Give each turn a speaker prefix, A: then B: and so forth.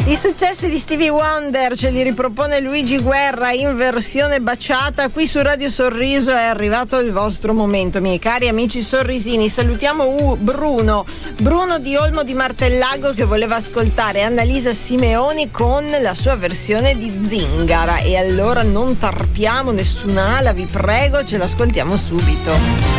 A: I successi di Stevie Wonder ce li ripropone Luigi Guerra in versione baciata. Qui su Radio Sorriso è arrivato il vostro momento, miei cari amici sorrisini. Salutiamo Bruno di Olmo di Martellago, che voleva ascoltare Annalisa Simeoni con la sua versione di Zingara. E allora non tarpiamo nessuna ala, vi prego, ce l'ascoltiamo subito.